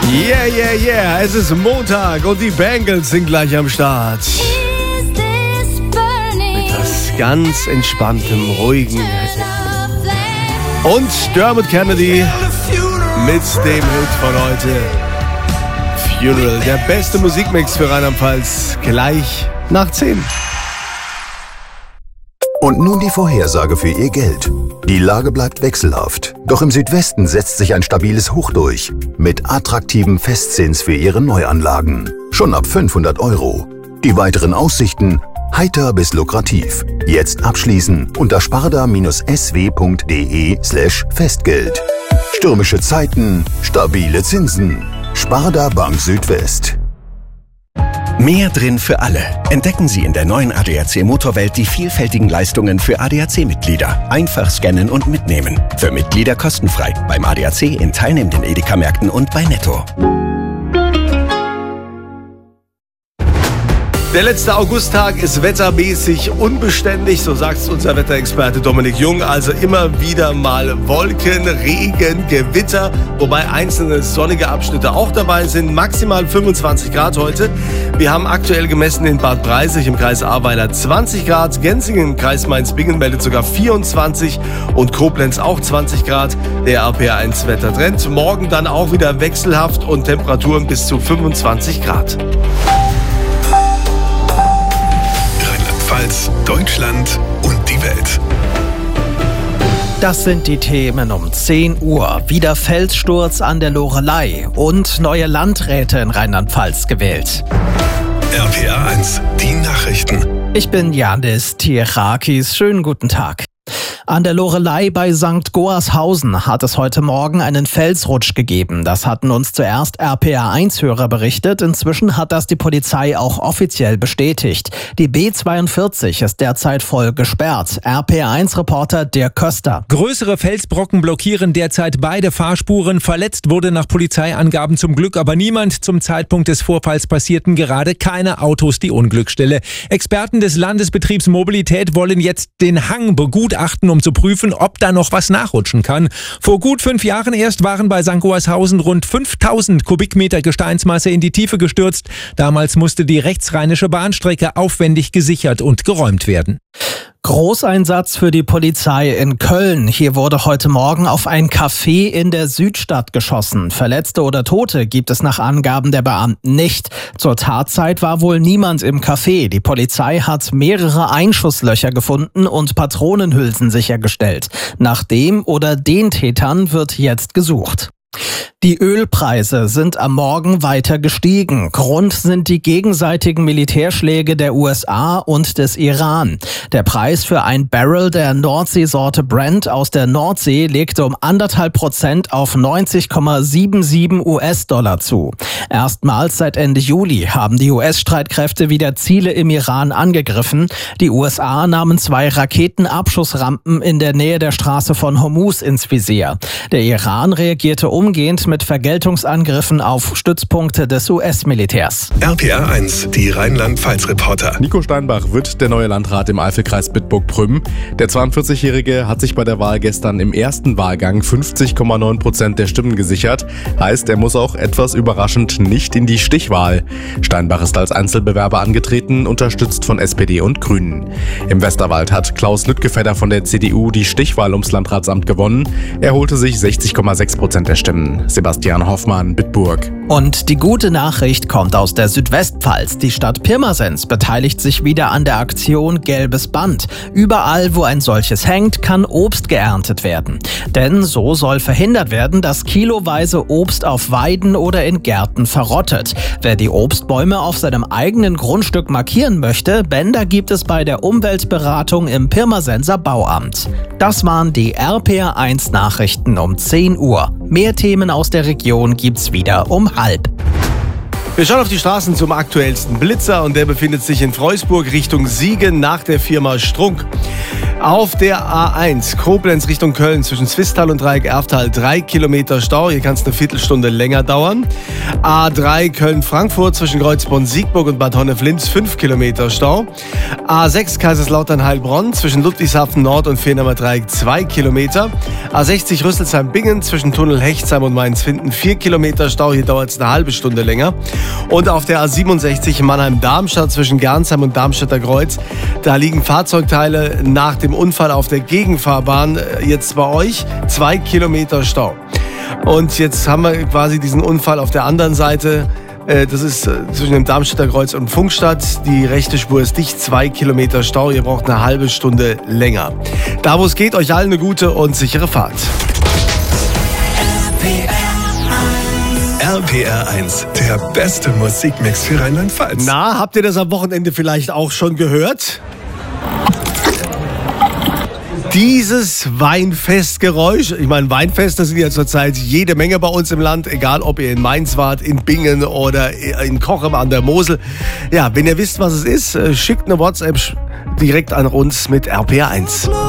Yeah, yeah, yeah. Es ist Montag und die Bangles sind gleich am Start. Mit was ganz entspanntem, ruhigen. Und Dermot Kennedy mit dem Hit von heute. Funeral, der beste Musikmix für Rheinland-Pfalz. Gleich nach 10. Und nun die Vorhersage für Ihr Geld. Die Lage bleibt wechselhaft. Doch im Südwesten setzt sich ein stabiles Hoch durch. Mit attraktiven Festzins für Ihre Neuanlagen. Schon ab 500 €. Die weiteren Aussichten heiter bis lukrativ. Jetzt abschließen unter sparda-sw.de/Festgeld. Stürmische Zeiten, stabile Zinsen. Sparda Bank Südwest. Mehr drin für alle. Entdecken Sie in der neuen ADAC Motorwelt die vielfältigen Leistungen für ADAC-Mitglieder. Einfach scannen und mitnehmen. Für Mitglieder kostenfrei. Beim ADAC in teilnehmenden Edeka-Märkten und bei Netto. Der letzte Augusttag ist wettermäßig unbeständig, so sagt es unser Wetterexperte Dominik Jung. Also immer wieder mal Wolken, Regen, Gewitter, wobei einzelne sonnige Abschnitte auch dabei sind. Maximal 25 Grad heute. Wir haben aktuell gemessen in Bad Breisig im Kreis Ahrweiler 20 Grad, Genzingen im Kreis Mainz-Bingen meldet sogar 24 und Koblenz auch 20 Grad. Der RPR1 Wettertrend. Morgen dann auch wieder wechselhaft und Temperaturen bis zu 25 Grad. Deutschland und die Welt. Das sind die Themen um 10 Uhr. Wieder Felssturz an der Loreley und neue Landräte in Rheinland-Pfalz gewählt. RPR1, die Nachrichten. Ich bin Janis Tirakis. Schönen guten Tag. An der Loreley bei St. Goarshausen hat es heute Morgen einen Felsrutsch gegeben. Das hatten uns zuerst RPR1-Hörer berichtet. Inzwischen hat das die Polizei auch offiziell bestätigt. Die B42 ist derzeit voll gesperrt. RPR1-Reporter Dirk Köster. Größere Felsbrocken blockieren derzeit beide Fahrspuren. Verletzt wurde nach Polizeiangaben zum Glück aber niemand. Zum Zeitpunkt des Vorfalls passierten gerade keine Autos die Unglücksstelle. Experten des Landesbetriebs Mobilität wollen jetzt den Hang begutachten, um zu prüfen, ob da noch was nachrutschen kann. Vor gut 5 Jahren erst waren bei St. Goarshausen rund 5000 Kubikmeter Gesteinsmasse in die Tiefe gestürzt. Damals musste die rechtsrheinische Bahnstrecke aufwendig gesichert und geräumt werden. Großeinsatz für die Polizei in Köln. Hier wurde heute Morgen auf ein Café in der Südstadt geschossen. Verletzte oder Tote gibt es nach Angaben der Beamten nicht. Zur Tatzeit war wohl niemand im Café. Die Polizei hat mehrere Einschusslöcher gefunden und Patronenhülsen sichergestellt. Nach dem oder den Tätern wird jetzt gesucht. Die Ölpreise sind am Morgen weiter gestiegen. Grund sind die gegenseitigen Militärschläge der USA und des Iran. Der Preis für ein Barrel der Nordseesorte Brent aus der Nordsee legte um 1,5% auf 90,77 US-Dollar zu. Erstmals seit Ende Juli haben die US-Streitkräfte wieder Ziele im Iran angegriffen. Die USA nahmen 2 Raketenabschussrampen in der Nähe der Straße von Hormuz ins Visier. Der Iran reagierte umgehend mit Vergeltungsangriffen auf Stützpunkte des US-Militärs. RPR1, die Rheinland-Pfalz-Reporter. Nico Steinbach wird der neue Landrat im Eifelkreis Bitburg-Prüm. Der 42-Jährige hat sich bei der Wahl gestern im ersten Wahlgang 50,9% der Stimmen gesichert. Heißt, er muss auch etwas überraschend nicht in die Stichwahl. Steinbach ist als Einzelbewerber angetreten, unterstützt von SPD und Grünen. Im Westerwald hat Klaus Lüttgefedder von der CDU die Stichwahl ums Landratsamt gewonnen. Er holte sich 60,6% der Stimmen. Sebastian Hoffmann, Bitburg. Und die gute Nachricht kommt aus der Südwestpfalz. Die Stadt Pirmasens beteiligt sich wieder an der Aktion Gelbes Band. Überall, wo ein solches hängt, kann Obst geerntet werden. Denn so soll verhindert werden, dass kiloweise Obst auf Weiden oder in Gärten verrottet. Wer die Obstbäume auf seinem eigenen Grundstück markieren möchte, Bänder gibt es bei der Umweltberatung im Pirmasenser Bauamt. Das waren die RPR1 Nachrichten um 10 Uhr. Mehr Themen aus der Region gibt's wieder um 12:30. Wir schauen auf die Straßen zum aktuellsten Blitzer und der befindet sich in Freusburg Richtung Siegen nach der Firma Strunk. Auf der A1 Koblenz Richtung Köln zwischen Zwistal und Dreieck Erftal 3 Kilometer Stau. Hier kann es eine Viertelstunde länger dauern. A3 Köln-Frankfurt zwischen Kreuzborn-Siegburg und Bad Honnef-Linz 5 Kilometer Stau. A6 Kaiserslautern-Heilbronn zwischen Ludwigshafen Nord und Fehmarner Dreieck 2 Kilometer. A60 Rüsselsheim-Bingen zwischen Tunnel Hechtsheim und Mainz-Finden 4 Kilometer Stau. Hier dauert es eine halbe Stunde länger. Und auf der A67 Mannheim-Darmstadt zwischen Gernsheim und Darmstädter Kreuz. Da liegen Fahrzeugteile nach dem Unfall auf der Gegenfahrbahn jetzt bei euch 2 Kilometer Stau. Und jetzt haben wir quasi diesen Unfall auf der anderen Seite. Das ist zwischen dem Darmstädter Kreuz und Pfungstadt. Die rechte Spur ist dicht, 2 Kilometer Stau. Ihr braucht eine halbe Stunde länger. Da wo es geht, euch allen eine gute und sichere Fahrt. RPR 1, der beste Musikmix für Rheinland-Pfalz. Na, habt ihr das am Wochenende vielleicht auch schon gehört? Dieses Weinfestgeräusch, ich meine, Weinfeste sind ja zurzeit jede Menge bei uns im Land, egal ob ihr in Mainz wart, in Bingen oder in Cochem an der Mosel. Ja, wenn ihr wisst, was es ist, schickt eine WhatsApp direkt an uns mit RPR 1.